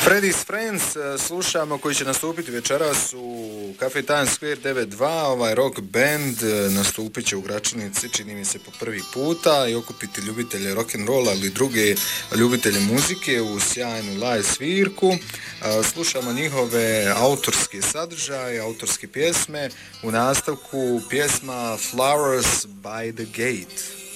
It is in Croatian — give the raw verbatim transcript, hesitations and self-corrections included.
Freddy's Friends slušamo, koji će nastupiti večeras u Cafe Times Square devet dva. Ovaj rock band nastupit će u Gračanici, čini mi se po prvi puta, i okupiti ljubitelje rock'n'rolla ili druge ljubitelje muzike u sjajnu live svirku. Slušamo njihove autorske sadržaje, autorske pjesme. U nastavku pjesma Flowers by the Gate.